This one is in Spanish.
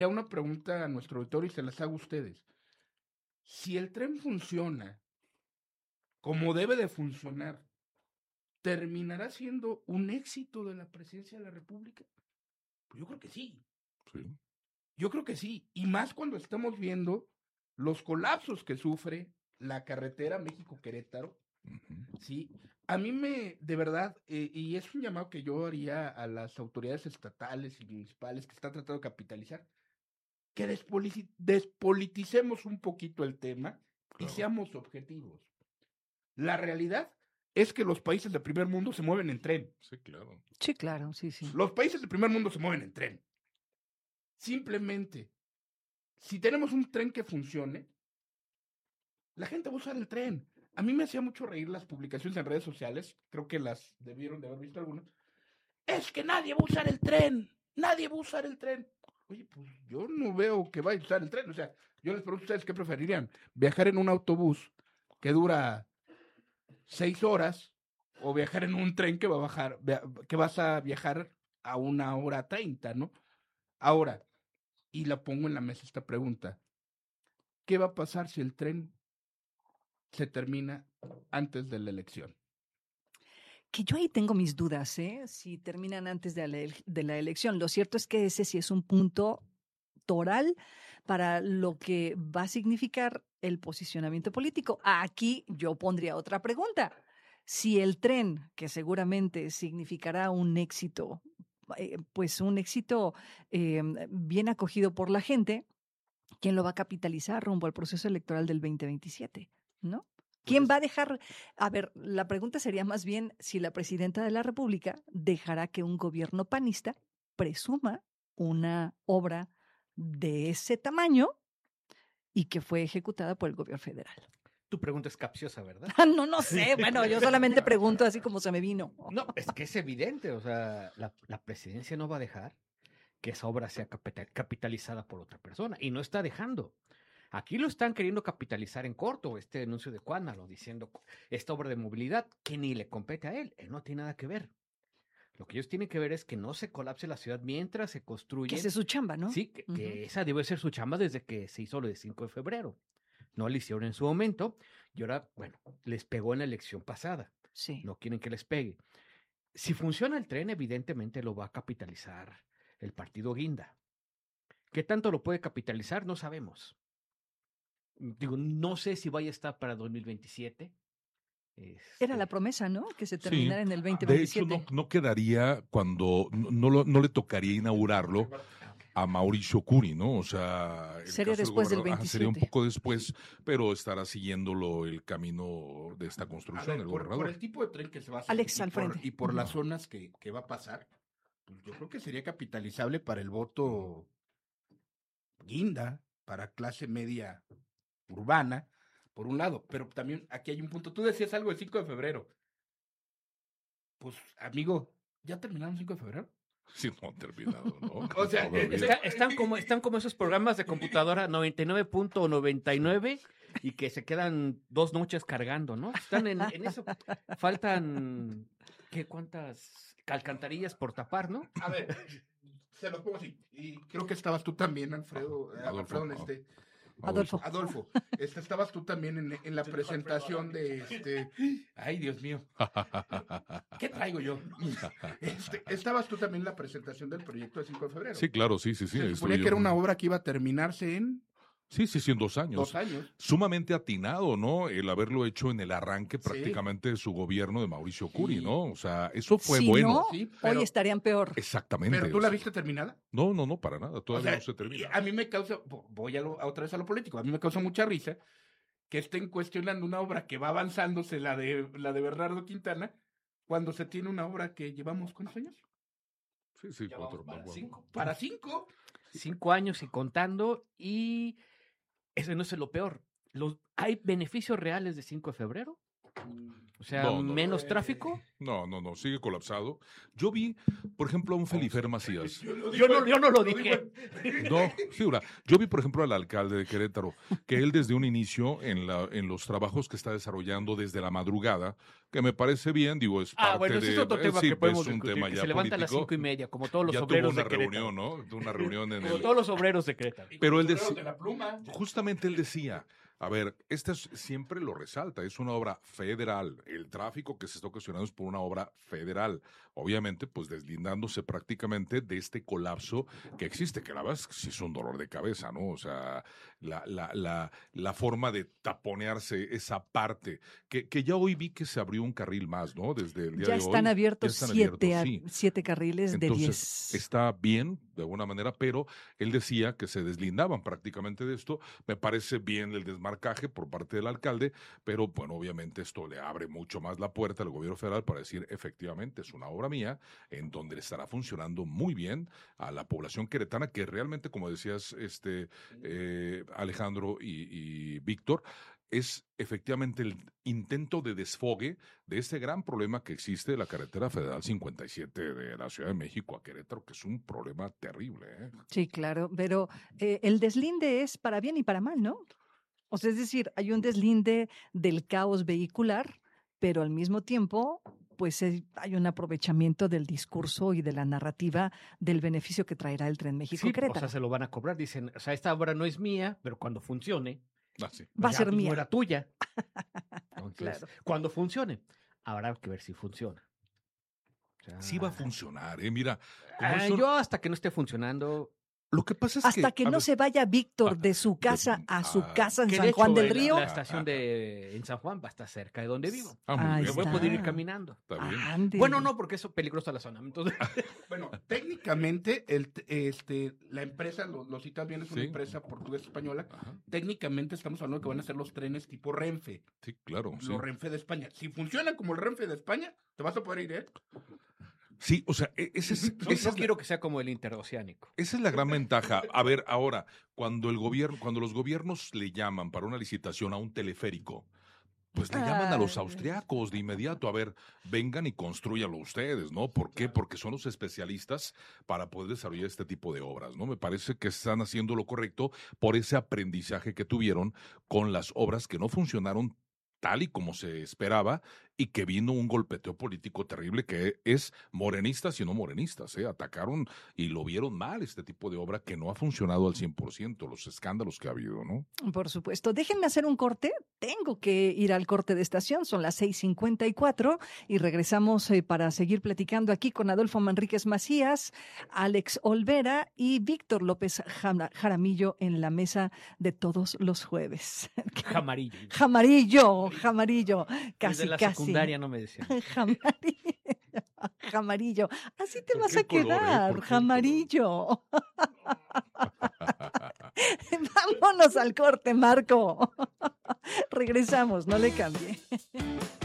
Ya una pregunta a nuestro auditorio y se las hago a ustedes. Si el tren funciona como debe de funcionar, ¿terminará siendo un éxito de la presidencia de la República? Pues yo creo que sí. Sí. Yo creo que sí. Y más cuando estamos viendo los colapsos que sufre la carretera México-Querétaro. Sí, a mí de verdad, y es un llamado que yo haría a las autoridades estatales y municipales que están tratando de capitalizar, que despoliticemos un poquito el tema y Claro. seamos objetivos. La realidad es que los países del primer mundo se mueven en tren. Sí, claro. Sí, claro, sí. Los países del primer mundo se mueven en tren. Simplemente, si tenemos un tren que funcione, la gente va a usar el tren. A mí me hacía mucho reír las publicaciones en redes sociales, creo que las debieron de haber visto algunas. Es que nadie va a usar el tren, nadie va a usar el tren. Oye, pues yo no veo que vaya a usar el tren. O sea, yo les pregunto a ustedes qué preferirían, viajar en un autobús que dura 6 horas o viajar en un tren que que vas a viajar a 1 hora 30, ¿no? Ahora, y la pongo en la mesa esta pregunta, ¿qué va a pasar si el tren se termina antes de la elección? Que yo ahí tengo mis dudas, ¿eh? Si terminan antes de la elección. Lo cierto es que ese sí es un punto toral para lo que va a significar el posicionamiento político. Aquí yo pondría otra pregunta. Si el tren, que seguramente significará un éxito, pues un éxito bien acogido por la gente, ¿quién lo va a capitalizar rumbo al proceso electoral del 2027? ¿No? ¿Quién va a dejar? A ver, la pregunta sería más bien si la presidenta de la República dejará que un gobierno panista presuma una obra de ese tamaño y que fue ejecutada por el gobierno federal. Tu pregunta es capciosa, ¿verdad? No sé, bueno, yo solamente pregunto así como se me vino. No, es que es evidente, o sea, la presidencia no va a dejar que esa obra sea capitalizada por otra persona, y no está dejando. Aquí lo están queriendo capitalizar en corto, este anuncio de Cuánalo, diciendo esta obra de movilidad que ni le compete a él no tiene nada que ver. Lo que ellos tienen que ver es que no se colapse la ciudad mientras se construye. Que esa es su chamba, ¿no? Sí, que esa debe ser su chamba desde que se hizo lo de 5 de febrero. No lo hicieron en su momento y ahora, bueno, les pegó en la elección pasada. Sí. No quieren que les pegue. Si funciona el tren, evidentemente lo va a capitalizar el partido Guinda. ¿Qué tanto lo puede capitalizar? No sabemos. Digo, no sé si vaya a estar para 2027. Era la promesa, ¿no? Que se terminara en el 2027. De hecho, no quedaría cuando no le tocaría inaugurarlo a Mauricio Curi, ¿no? O sea, sería después del 27. Sería un poco después, pero estará siguiéndolo el camino de esta construcción, ver, el gobernador. Por el tipo de tren que se va a hacer Alex al frente. y por las zonas que va a pasar, pues yo creo que sería capitalizable para el voto Guinda, para clase media urbana, por un lado, pero también aquí hay un punto. Tú decías algo el 5 de febrero. Pues, amigo, ¿ya terminaron el 5 de febrero? Sí, no han terminado, ¿no? O sea, están como esos programas de computadora 99.99 y que se quedan 2 noches cargando, ¿no? Están en eso. Faltan, ¿cuántas alcantarillas por tapar, no? A ver, se los pongo así. Y creo que estabas tú también, Alfredo. Adolfo, estabas tú también en la presentación de Ay, Dios mío. ¿Qué traigo yo? Estabas tú también en la presentación del proyecto de 5 de febrero. Sí, claro, sí. Se suponía que era una obra que iba a terminarse en... Sí, en 2 años. 2 años. Sumamente atinado, ¿no? El haberlo hecho en el arranque prácticamente de su gobierno de Mauricio Curi, ¿no? O sea, eso fue bueno. No, sí, pero, hoy estarían peor. Exactamente. ¿Pero tú la viste terminada? No, para nada. Todavía no se termina. A mí me causa, voy otra vez a lo político, a mí me causa mucha risa que estén cuestionando una obra que va avanzándose, la de Bernardo Quintana, cuando se tiene una obra que llevamos, ¿cuántos años? Sí, 4. ¿Para 5? 5 años y contando, y eso no es lo peor. ¿Hay beneficios reales de 5 de febrero? O sea, No, no, menos tráfico. No, sigue colapsado. Yo vi, por ejemplo, a un Felifer Macías. Yo no lo dije. No, figura. Yo vi, por ejemplo, al alcalde de Querétaro, que él desde un inicio en los trabajos que está desarrollando desde la madrugada, que me parece bien, digo, es parte Bueno, ese es otro tema sí, que podemos es un discutir, tema que ya se levanta a las político. 5:30, como todos los Ya tuvo obreros una de Querétaro. reunión, ¿no? Tuvo una reunión en Como el... todos los obreros de Querétaro. Pero él De decía, la pluma. justamente él decía, a ver, siempre lo resalta, es una obra federal. El tráfico que se está ocasionando es por una obra federal. Obviamente, pues deslindándose prácticamente de este colapso que existe, que la verdad es que sí es un dolor de cabeza, ¿no? O sea, la forma de taponearse esa parte, que ya hoy vi que se abrió un carril más, ¿no? Desde el día Ya de están hoy. abiertos Ya están abiertos, sí. 7 carriles de Entonces, 10. está bien, de alguna manera, pero él decía que se deslindaban prácticamente de esto. Me parece bien el desmarcaje por parte del alcalde, pero bueno, obviamente esto le abre mucho más la puerta al gobierno federal para decir, efectivamente, es una obra mía, en donde le estará funcionando muy bien a la población queretana, que realmente, como decías, Alejandro y Víctor, es efectivamente el intento de desfogue de este gran problema que existe de la carretera federal 57 de la Ciudad de México a Querétaro, que es un problema terrible, ¿eh? Sí, claro, pero el deslinde es para bien y para mal, ¿no? O sea, es decir, hay un deslinde del caos vehicular, pero al mismo tiempo, pues hay un aprovechamiento del discurso y de la narrativa del beneficio que traerá el Tren Sí, o México-Querétaro. sea, se lo van a cobrar. Dicen, o sea, esta obra no es mía, pero cuando funcione, Ah, sí. Va a ya, ser pues, mía. no era tuya. Entonces, Claro. cuando funcione, habrá que ver si funciona. O sea, Sí va a funcionar, ¿eh? Mira, como eso- yo hasta que no esté funcionando, lo que pasa es Hasta que a no ver, se vaya Víctor de su casa a su casa en que de San hecho, Juan del la- Río. La estación en San Juan va a estar cerca de donde vivo. muy Ahí bien, Yo voy a poder ir está. caminando. está bien. Ándele. Bueno, no, porque es peligrosa la zona. Entonces, Bueno, técnicamente, la empresa, lo citas bien, es una Sí. empresa portuguesa-española. Ajá. Técnicamente estamos hablando que van a ser los trenes tipo Renfe, Sí, claro, sí. los Renfe de España. Si funcionan como el Renfe de España, te vas a poder ir, ¿eh? Sí, o sea, esa es, no, esa no es quiero que sea como el interoceánico. esa es la gran ventaja. A ver, ahora, cuando los gobiernos le llaman para una licitación a un teleférico, pues le llaman a los Ay. austriacos de inmediato. A ver, vengan y construyanlo ustedes, ¿no? ¿Por qué? Porque son los especialistas para poder desarrollar este tipo de obras, ¿no? Me parece que están haciendo lo correcto por ese aprendizaje que tuvieron con las obras que no funcionaron tal y como se esperaba y que vino un golpeteo político terrible que es morenistas y no morenistas, ¿eh? Atacaron y lo vieron mal este tipo de obra que no ha funcionado al 100%, los escándalos que ha habido, ¿no? Por supuesto. Déjenme hacer un corte. Tengo que ir al corte de estación. Son las 6:54 y regresamos para seguir platicando aquí con Adolfo Manríquez Macías, Alex Olvera y Víctor López Jaramillo en la mesa de todos los jueves. Jamarillo. Jamarillo. Desde la Casi. secundaria no me decían. Jamarillo. Así te ¿Por vas qué a el color, quedar, ¿Por qué el Jamarillo. Vámonos al corte, Marco. Regresamos, no le cambie.